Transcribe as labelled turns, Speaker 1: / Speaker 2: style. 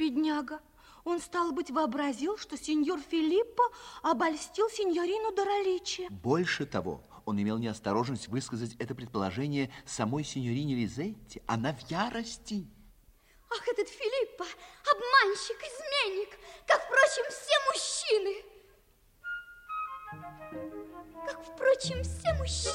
Speaker 1: бедняга. Он, стало быть, вообразил, что сеньор Филиппо обольстил сеньорину Дораличи.
Speaker 2: Больше того, он имел неосторожность высказать это предположение самой сеньорине Лизетти. Она в ярости.
Speaker 3: Ах, этот Филиппо, обманщик, изменник, как, впрочем, все мужчины. Как, впрочем, все мужчины.